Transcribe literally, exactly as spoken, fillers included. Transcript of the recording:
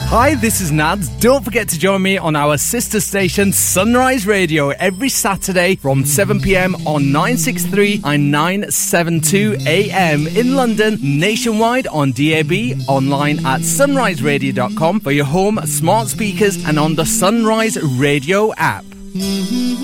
Hi, this is Nads. Don't forget to join me on our sister station Sunrise Radio every Saturday from seven p.m. on nine sixty-three and nine seventy-two A M in London, nationwide on D A B, online at sunrise radio dot com for your home smart speakers and on the Sunrise Radio app.